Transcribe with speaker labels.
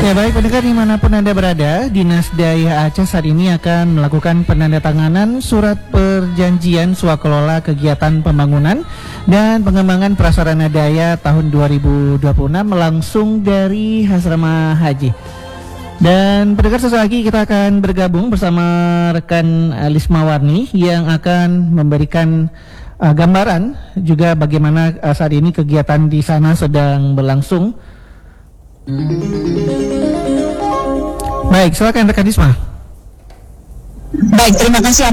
Speaker 1: Ya baik pendengar dimanapun Anda berada, Dinas Daya Aceh saat ini akan melakukan penandatanganan surat perjanjian swakelola kegiatan pembangunan dan pengembangan prasarana daya tahun 2026 langsung dari Asrama Haji. Dan pendengar sesaat lagi kita akan bergabung bersama rekan Lisma Warni yang akan memberikan gambaran juga bagaimana saat ini kegiatan di sana sedang berlangsung. Baik, silakan rekan Risma.
Speaker 2: Baik, terima kasih.